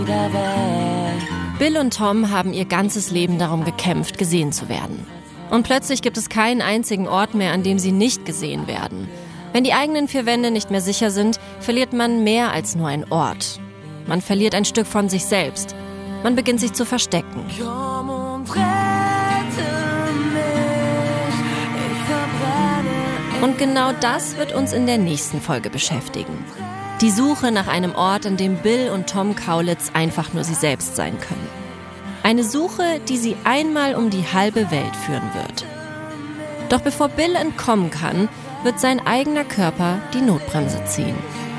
Bill und Tom haben ihr ganzes Leben darum gekämpft, gesehen zu werden. Und plötzlich gibt es keinen einzigen Ort mehr, an dem sie nicht gesehen werden. Wenn die eigenen vier Wände nicht mehr sicher sind, verliert man mehr als nur einen Ort. Man verliert ein Stück von sich selbst. Man beginnt sich zu verstecken. Und genau das wird uns in der nächsten Folge beschäftigen. Die Suche nach einem Ort, an dem Bill und Tom Kaulitz einfach nur sie selbst sein können. Eine Suche, die sie einmal um die halbe Welt führen wird. Doch bevor Bill entkommen kann, wird sein eigener Körper die Notbremse ziehen.